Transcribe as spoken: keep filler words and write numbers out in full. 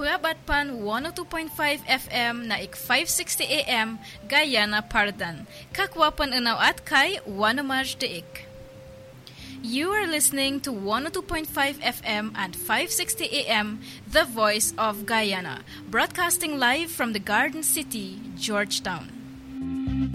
Purabat Pan one oh two point five F M na ik five sixty A M Guyana Pardan. Kakwapan unaw at kay Wanamaj Deik. You are listening to one oh two point five F M and five sixty A M, The Voice of Guyana, broadcasting live from the Garden City, Georgetown.